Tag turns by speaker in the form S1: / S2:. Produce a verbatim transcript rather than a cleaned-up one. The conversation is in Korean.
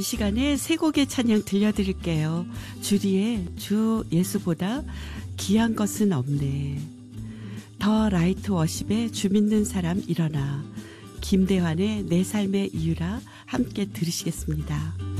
S1: 이 시간에 세 곡의 찬양 들려드릴게요. 주리의 주 예수보다 귀한 것은 없네. 더 라이트 워십의 주 믿는 사람 일어나. 김대환의 내 삶의 이유라 함께 들으시겠습니다.